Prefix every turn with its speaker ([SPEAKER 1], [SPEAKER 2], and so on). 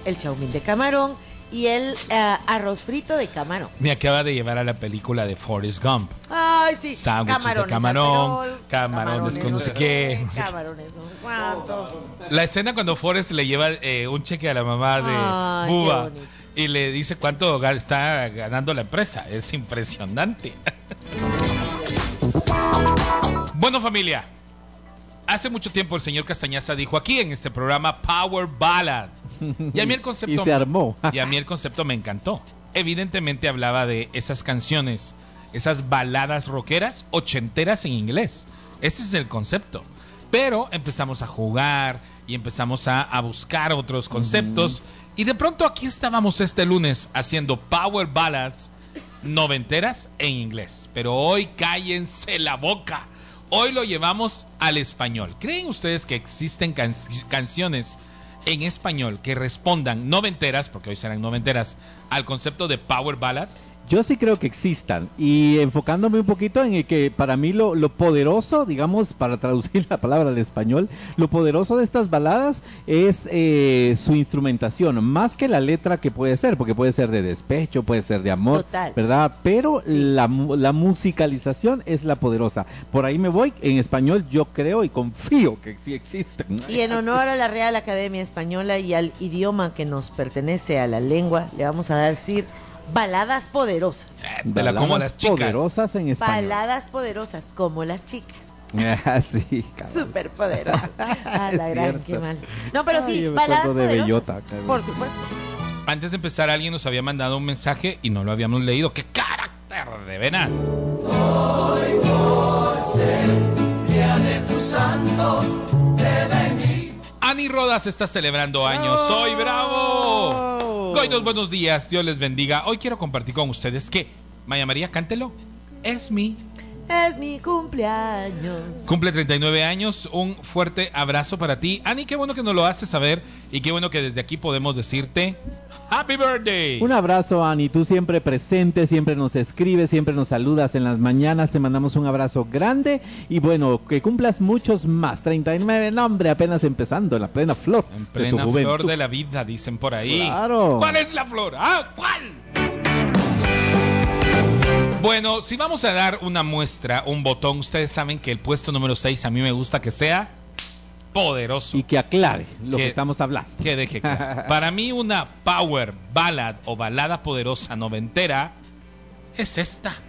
[SPEAKER 1] el chaumín de camarón y el arroz frito de camarón.
[SPEAKER 2] Me acaba de llevar a la película de Forrest Gump.
[SPEAKER 1] Ay, sí.
[SPEAKER 2] Sándwiches de camarón, camarones con no sé qué.
[SPEAKER 1] Camarones no sé cuánto.
[SPEAKER 2] La escena cuando Forrest le lleva un cheque a la mamá de Bubba y le dice cuánto está ganando la empresa. Es impresionante. Bueno, familia, hace mucho tiempo el señor Castañaza dijo aquí en este programa Power Ballad. Y a mí el concepto
[SPEAKER 3] y se armó.
[SPEAKER 2] Y a mí el concepto me encantó. Evidentemente hablaba de esas canciones, esas baladas rockeras ochenteras en inglés. Ese es el concepto. Pero empezamos a jugar y empezamos a buscar otros conceptos. Y de pronto aquí estábamos este lunes haciendo Power Ballads noventeras en inglés. Pero hoy cállense la boca. Hoy lo llevamos al español. ¿Creen ustedes que existen canciones en español que respondan noventeras, porque hoy serán noventeras, al concepto de Power Ballads?
[SPEAKER 3] Yo sí creo que existan, y enfocándome un poquito en el que para mí lo poderoso, digamos, para traducir la palabra al español, lo poderoso de estas baladas es su instrumentación, más que la letra que puede ser, porque puede ser de despecho, puede ser de amor,
[SPEAKER 1] total,
[SPEAKER 3] ¿verdad? Pero
[SPEAKER 1] sí,
[SPEAKER 3] la musicalización es la poderosa. Por ahí me voy, en español yo creo y confío que sí existen.
[SPEAKER 1] Y en honor a la Real Academia Española y al idioma que nos pertenece, a la lengua, le vamos a decir baladas poderosas.
[SPEAKER 3] Baladas
[SPEAKER 2] como las chicas.
[SPEAKER 3] Poderosas en español.
[SPEAKER 1] Baladas poderosas, como las chicas.
[SPEAKER 3] Sí,
[SPEAKER 1] súper poderosas. A la gran,
[SPEAKER 3] cierto.
[SPEAKER 1] qué mal. No, pero sí,
[SPEAKER 3] yo me
[SPEAKER 1] baladas
[SPEAKER 3] acuerdo de
[SPEAKER 1] poderosas.
[SPEAKER 3] Bellota,
[SPEAKER 1] por supuesto.
[SPEAKER 2] Antes de empezar, alguien nos había mandado un mensaje y no lo habíamos leído. ¡Qué carácter de venas!
[SPEAKER 4] Hoy por ser día de tu santo te vení.
[SPEAKER 2] Ani Rodas está celebrando años. ¡Soy bravo! Goidos, buenos días, Dios les bendiga. Hoy quiero compartir con ustedes que Maya María, cántelo. Es mi
[SPEAKER 1] cumpleaños.
[SPEAKER 2] Cumple 39 años. Un fuerte abrazo para ti, Ani. Qué bueno que nos lo haces saber y qué bueno que desde aquí podemos decirte Happy Birthday.
[SPEAKER 3] Un abrazo, Ani, tú siempre presente, siempre nos escribes, siempre nos saludas en las mañanas, te mandamos un abrazo grande y bueno, que cumplas muchos más. 39, no hombre, apenas empezando, en la plena flor
[SPEAKER 2] en
[SPEAKER 3] de
[SPEAKER 2] plena
[SPEAKER 3] tu juventud.
[SPEAKER 2] flor de la vida, dicen por ahí.
[SPEAKER 3] Claro.
[SPEAKER 2] ¿Cuál es la flor? ¿Cuál? Bueno, si vamos a dar una muestra, un botón, ustedes saben que el puesto número 6 a mí me gusta que sea poderoso.
[SPEAKER 3] Y que aclare lo que estamos hablando.
[SPEAKER 2] Que deje claro. Para mí una power ballad o balada poderosa noventera es esta.